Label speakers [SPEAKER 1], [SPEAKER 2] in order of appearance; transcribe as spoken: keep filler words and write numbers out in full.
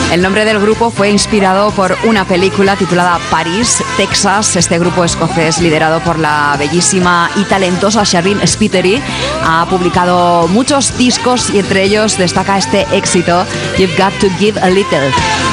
[SPEAKER 1] El nombre del grupo fue inspirado por una película titulada París, Texas. Este grupo escocés, liderado por la bellísima y talentosa Sharleen Spiteri, ha publicado muchos discos y entre ellos destaca este éxito, You've Got to Give a Little.